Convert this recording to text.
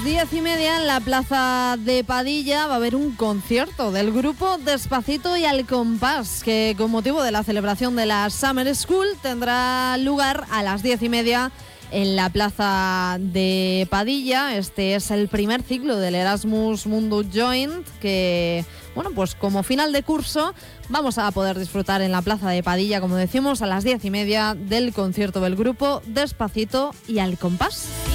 las 10:30 en la plaza de Padilla va a haber un concierto del grupo Despacito y Al Compás, que con motivo de la celebración de la Summer School tendrá lugar a las 10:30 en la plaza de Padilla. Este es el primer ciclo del Erasmus Mundus Joint, que, bueno, pues como final de curso vamos a poder disfrutar en la plaza de Padilla, como decimos, a las 10:30 del concierto del grupo Despacito y Al Compás.